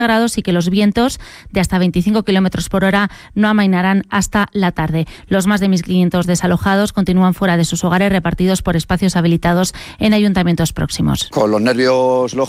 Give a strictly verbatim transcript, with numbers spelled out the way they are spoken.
grados y que los vientos de hasta veinticinco kilómetros por hora no amainarán hasta la tarde. Los más de mil quinientos desalojados continúan fuera de sus hogares, repartidos por espacios habilitados en ayuntamientos próximos. Con los nervios